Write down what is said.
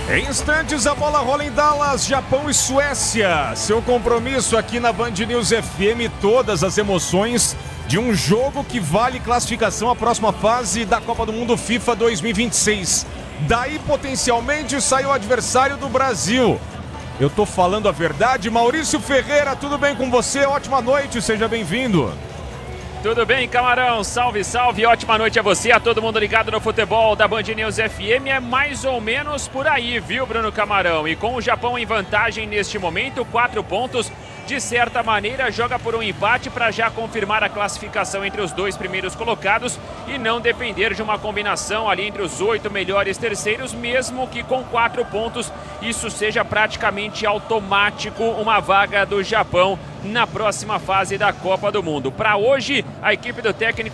Em instantes, a bola rola em Dallas, Japão e Suécia. Seu compromisso aqui na Band News FM, todas as emoções de um jogo que vale classificação à próxima fase da Copa do Mundo FIFA 2026. Daí, potencialmente, sai o adversário do Brasil. Eu tô falando a verdade. Maurício Ferreira, tudo bem com você? Ótima noite, seja bem-vindo. Tudo bem, Camarão? Salve, salve, ótima noite a você, a todo mundo ligado no futebol da Band News FM. É mais ou menos por aí, viu, Bruno Camarão? E com o Japão em vantagem neste momento, 4 pontos, de certa maneira joga por um empate para já confirmar a classificação entre os 2 primeiros colocados e não depender de uma combinação ali entre os 8 melhores terceiros, mesmo que com 4 pontos isso seja praticamente automático uma vaga do Japão na próxima fase da Copa do Mundo. Para hoje, a equipe do técnico